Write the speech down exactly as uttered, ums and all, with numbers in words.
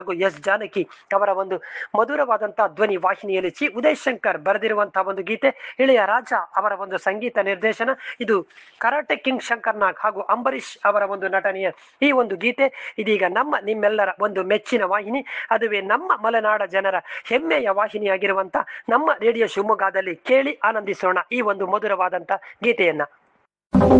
ಹಾಗೂ ಎಸ್ ಜಾನಕಿ ಅವರ ಒಂದು ಮಧುರವಾದಂತಹ ಧ್ವನಿ ವಾಹಿನಿಯಲ್ಲಿ ಚಿ ಉದಯ್ ಶಂಕರ್ ಬರೆದಿರುವಂತಹ ಒಂದು ಗೀತೆ, ಇಳೆಯ ರಾಜ ಅವರ ಒಂದು ಸಂಗೀತ ನಿರ್ದೇಶನ. ಇದು ಕರಾಟೆ ಕಿಂಗ್ ಶಂಕರ್ ನಾಗ್ ಹಾಗೂ ಅಂಬರೀಷ್ ಅವರ ಒಂದು ನಟನೆಯ ಈ ಒಂದು ಗೀತೆ ಇದೀಗ ನಮ್ಮ ನಿಮ್ಮೆಲ್ಲರ ಒಂದು ಮೆಚ್ಚಿನ ವಾಹಿನಿ, ಅದುವೇ ನಮ್ಮ ಮಲೆನಾಡ ಜನರ ಹೆಮ್ಮೆಯ ವಾಹಿನಿಯಾಗಿರುವಂತ ನಮ್ಮ ರೇಡಿಯೋ ಶಿವಮೊಗ್ಗದಲ್ಲಿ ಕೇಳಿ ಆನಂದಿಸೋಣ ಈ ಒಂದು ಮಧುರವಾದಂತ ಗೀತೆಯನ್ನ.